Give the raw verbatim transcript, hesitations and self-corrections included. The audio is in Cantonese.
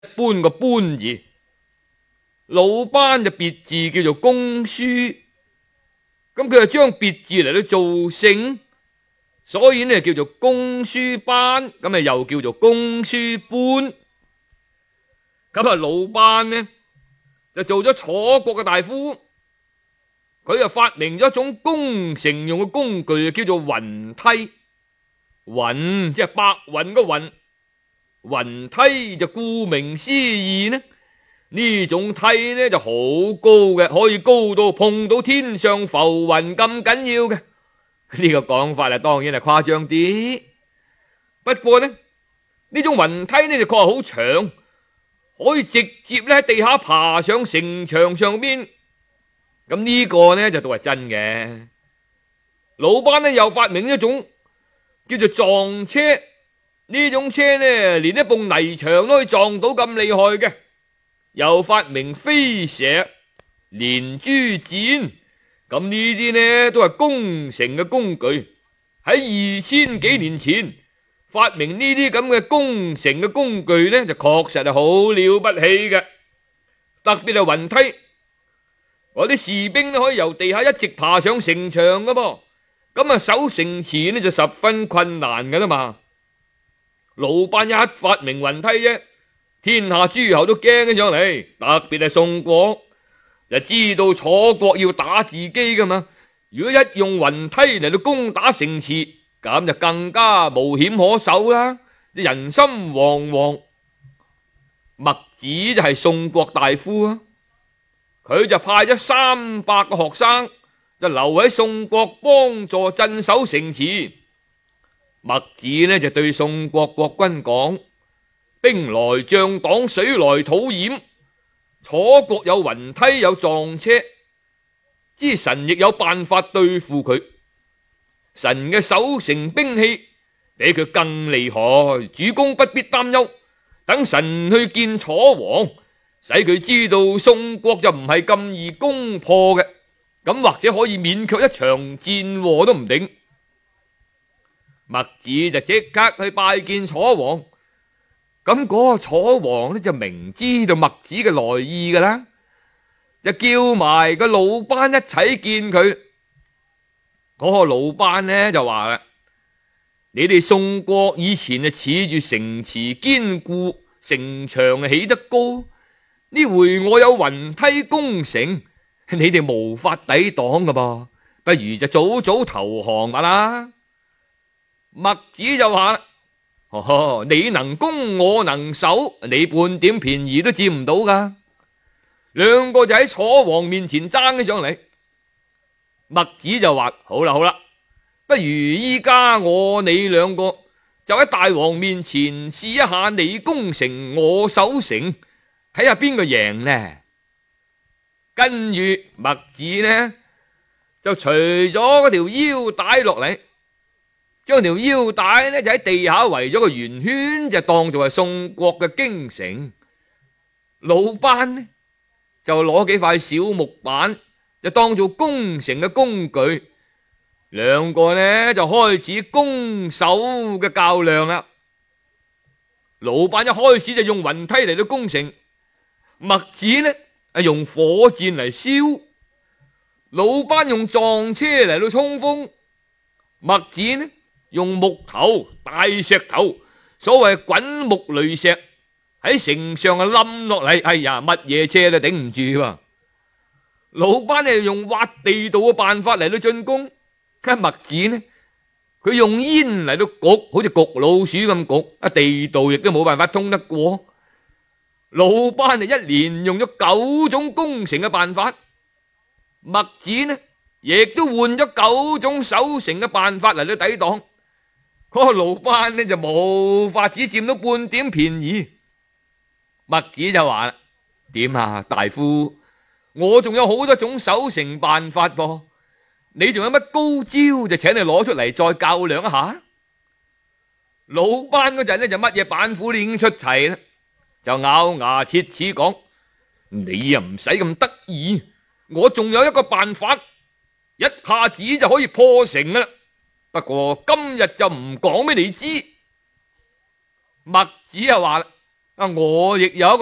般個般字，魯班就別字叫做公輸，咁佢就將別字嚟到做姓，所以呢叫做公輸班，咁啊又叫做公輸般。咁啊魯班呢就做咗楚國嘅大夫，佢就發明咗一種攻城用嘅工具，叫做雲梯。雲即係白雲個雲，雲梯就顧名思義呢，呢種梯呢就好高嘅，可以高到碰到天上浮雲咁緊要嘅。呢、這個講法啊，當然係誇張啲，不過呢呢種雲梯呢就確係好長，可以直接咧喺地下爬上城牆上邊。咁呢個呢就都係真嘅。魯班呢又發明一種叫做撞車，呢種車呢連一埲泥牆都可以撞到咁厲害嘅。又發明飛石、連珠箭，咁呢啲呢都係攻城嘅工具。喺二千幾年前發明呢啲咁嘅攻城嘅工具呢，就確實係好了不起嘅。特別係雲梯，嗰啲士兵都可以由地下一直爬上城牆噶噃。咁啊守城池呢就十分困難噶啦嘛。魯班一發明雲梯啫，天下諸侯都驚起上嚟，特別係宋國就知道楚國要打自己噶嘛。如果一用雲梯嚟到攻打城池，咁就更加無險可守啦，人心惶惶。墨子就係宋國大夫啊，佢就派咗三百個學生就留喺宋國幫助鎮守城池。墨子呢就對宋國國君講：兵來將擋，水來土掩。楚國有雲梯有撞車，知臣亦有辦法對付佢。臣嘅守城兵器比佢更厲害，主公不必擔憂。等臣去見楚王，使佢知道宋國就唔係咁易攻破嘅，咁或者可以免卻一場戰禍都唔定。墨子就即刻去拜見楚王，咁嗰個楚王呢就明知道墨子嘅來意噶啦，就叫埋個魯班一齊見佢。嗰個魯班呢就話啦：你哋宋國以前啊恃住城池堅固，城牆起得高，呢回我有雲梯攻城，你哋無法抵擋噶噃，不如就早早投降吧啦。墨子就話啦：哦，你能攻我能守，你半點便宜都佔唔到噶。兩個就喺楚王面前爭起上嚟。墨子就話：好啦好啦，不如依家我你兩個就喺大王面前試一下，你攻城我守城，睇下邊個贏呢？跟住墨子呢就除咗嗰條腰帶落嚟，將條腰帶呢就喺地下圍咗個圓圈，就當做係宋國嘅京城。魯班呢就攞幾塊小木板，就當做攻城嘅工具。兩個呢就開始攻守嘅較量啦。魯班一開始就用雲梯嚟到攻城，墨子呢係用火箭嚟燒，魯班用撞車嚟到衝鋒，墨子呢用木頭大石頭，所謂滾木雷石喺城上啊冧落嚟，哎呀乜嘢車都頂唔住喎。魯班係用挖地道嘅辦法嚟到進攻，跟墨子呢佢用煙嚟到焗，好似焗老鼠咁焗，啊地道亦都冇辦法通得過。魯班就一連用咗九種攻城嘅辦法，墨子呢亦都換咗九種守城嘅辦法嚟到抵擋。嗰個魯班呢就冇法子佔到半點便宜。墨子就話啦：點啊大夫，我仲有好多種守城辦法噃，你仲有乜高招就請你攞出嚟再較量一下。魯班嗰陣呢就乜嘢板斧都已經出齊啦，就咬牙切齒講：你又唔使咁得意，我仲有一個辦法，一下子就可以破城啦。不過今日就唔講俾你知。墨子又話啦： 啊，我亦有一個